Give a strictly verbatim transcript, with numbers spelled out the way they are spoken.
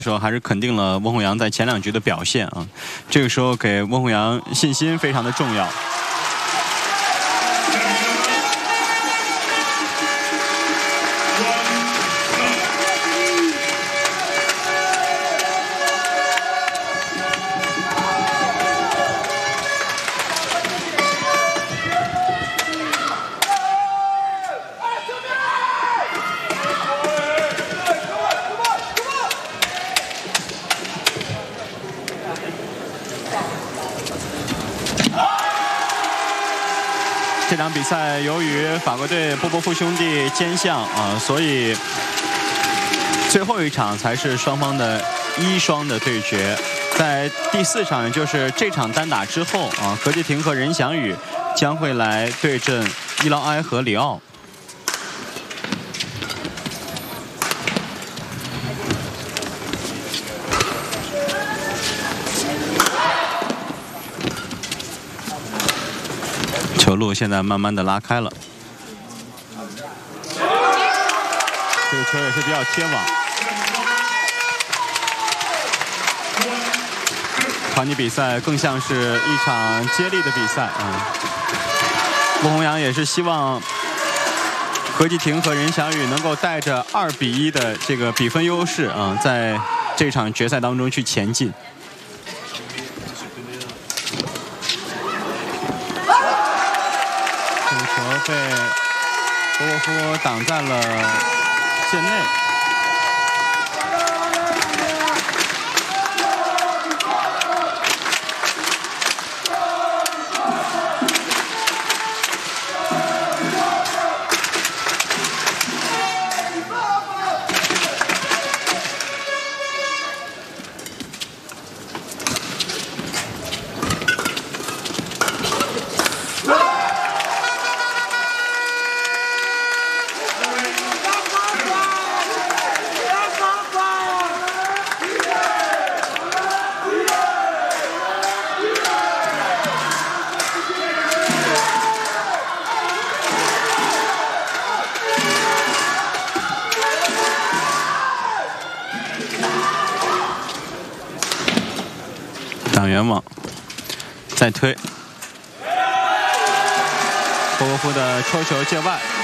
时候还是肯定了温宏洋在前两局的表现啊，这个时候给温宏洋信心非常的重要。这场比赛由于法国队波波夫兄弟兼项啊，所以最后一场才是双方的一双的对决。在第四场，也就是这场单打之后啊，何继廷和任翔宇将会来对阵伊劳埃和里奥。球路现在慢慢的拉开了，这个球也是比较贴网。团体比赛更像是一场接力的比赛啊。温宏洋也是希望何继廷和任翔宇能够带着二比一的这个比分优势啊，在这场决赛当中去前进。被波波夫挡在了线内。挡圆网，再推，波波夫的戳球界外。